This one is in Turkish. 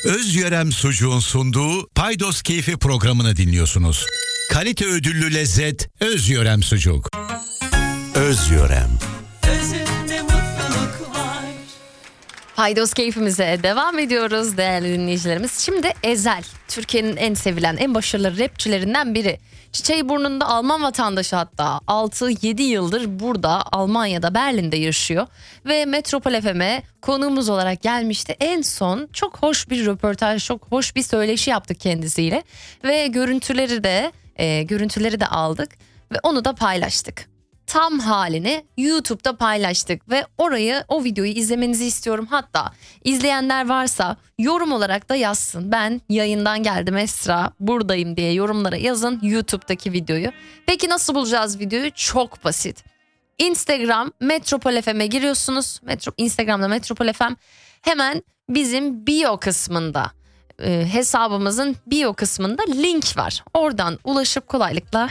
Özyörem Sucuğun sunduğu Paydos Keyfi programını dinliyorsunuz. Kalite ödüllü lezzet Özyörem Sucuk. Özyörem. Özünde mutluluk var. Paydos keyfimize devam ediyoruz değerli dinleyicilerimiz. Şimdi Ezel, Türkiye'nin en sevilen, en başarılı rapçilerinden biri. Çiçeğiburnunda Alman vatandaşı, hatta 6-7 yıldır burada Almanya'da, Berlin'de yaşıyor. Ve Metropol FM'e konuğumuz olarak gelmişti. En son çok hoş bir röportaj, çok hoş bir söyleşi yaptık kendisiyle. Ve görüntüleri de aldık ve onu da paylaştık. Tam halini YouTube'da paylaştık ve o videoyu izlemenizi istiyorum. Hatta izleyenler varsa yorum olarak da yazsın. Ben yayından geldim Esra, buradayım diye yorumlara yazın YouTube'daki videoyu. Peki nasıl bulacağız videoyu? Çok basit. Instagram Metropol FM'e giriyorsunuz. Instagram'da Metropol FM. Hemen bizim bio kısmında, hesabımızın bio kısmında link var. Oradan ulaşıp kolaylıkla